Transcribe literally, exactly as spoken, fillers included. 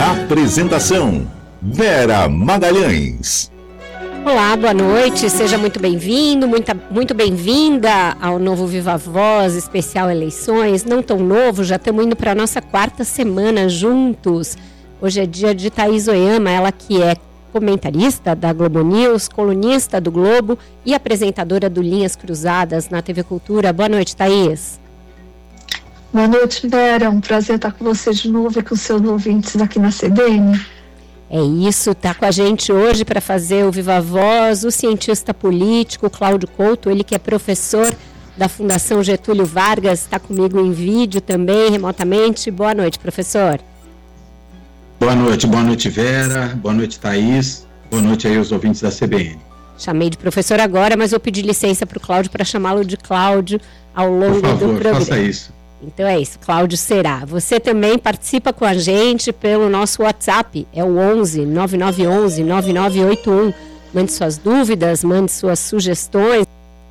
Apresentação: Vera Magalhães. Olá, boa noite, seja muito bem-vindo, muita, muito bem-vinda ao novo Viva Voz, especial eleições. Não tão novo, já estamos indo para a nossa quarta semana juntos. Hoje é dia de Thaís Oyama, ela que é comentarista da Globo News, colunista do Globo e apresentadora do Linhas Cruzadas na T V Cultura. Boa noite, Thaís. Boa noite, Vera. É um prazer estar com você de novo e com seus ouvintes aqui na C B N. É isso, está com a gente hoje para fazer o Viva Voz o cientista político Cláudio Couto, ele que é professor da Fundação Getúlio Vargas, está comigo em vídeo também, remotamente. Boa noite, professor. Boa noite, boa noite, Vera, boa noite, Thaís, boa noite aí aos ouvintes da C B N. Chamei de professor agora, mas eu pedi licença para o Cláudio para chamá-lo de Cláudio ao longo Por favor, do programa. Faça isso. Então é isso, Cláudio será. Você também participa com a gente pelo nosso WhatsApp, é o onze nove nove um um nove nove oito um. Mande suas dúvidas, mande suas sugestões.